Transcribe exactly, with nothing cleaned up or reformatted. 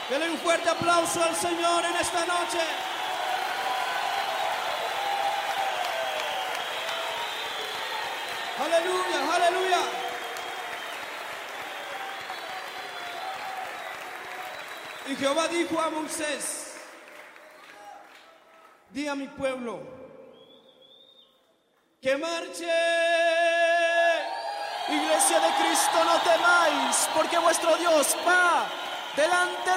Dele un fuerte aplauso al Señor en esta noche. Aleluya, aleluya. Y Jehová dijo a Moisés: di a mi pueblo que marche. Iglesia de Cristo, no temáis, porque vuestro Dios va delante